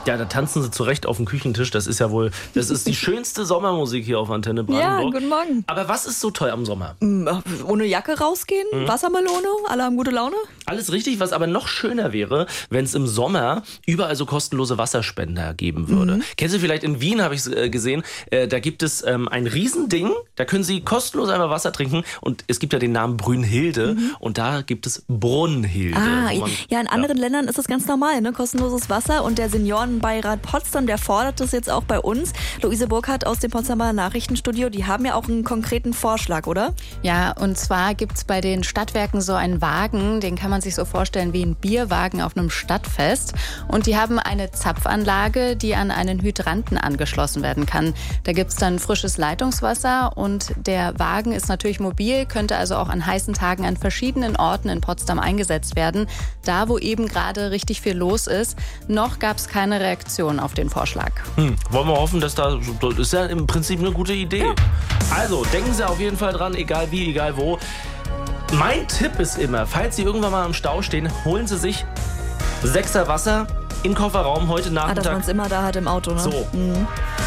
Ja, da tanzen sie zurecht auf dem Küchentisch. Das ist die schönste Sommermusik hier auf Antenne Brandenburg. Ja, guten Morgen. Aber was ist so toll am Sommer? Ohne Jacke rausgehen, Wassermelone, alle haben gute Laune. Alles richtig, was aber noch schöner wäre, wenn es im Sommer überall so kostenlose Wasserspender geben würde. Kennst du vielleicht in Wien, habe ich gesehen, da gibt es ein Riesending, da können Sie kostenlos einmal Wasser trinken und es gibt ja den Namen Brünnhilde und da gibt es Brunnhilde. Ja, in anderen Ländern ist das ganz normal, ne? Kostenloses Wasser und der Seniorenbeirat Potsdam, der fordert das jetzt auch bei uns. Luise Burkhardt aus dem Potsdamer Nachrichtenstudio, die haben ja auch einen konkreten Vorschlag, oder? Ja, und zwar gibt's bei den Stadtwerken so einen Wagen, den kann man sich so vorstellen wie ein Bierwagen auf einem Stadtfest. Und die haben eine Zapfanlage, die an einen Hydranten angeschlossen werden kann. Da gibt's dann frisches Leitungswasser und der Wagen ist natürlich mobil, könnte also auch an heißen Tagen an verschiedenen Orten in Potsdam eingesetzt werden. Da, wo eben gerade richtig viel los ist. Noch gab's keine Reaktion auf den Vorschlag. Wollen wir hoffen, das ist ja im Prinzip eine gute Idee. Ja. Also, denken Sie auf jeden Fall dran, egal wie, egal wo. Mein Tipp ist immer, falls Sie irgendwann mal im Stau stehen, holen Sie sich 6er Wasser im Kofferraum heute Nachmittag. Dass man es immer da hat im Auto, ne? So.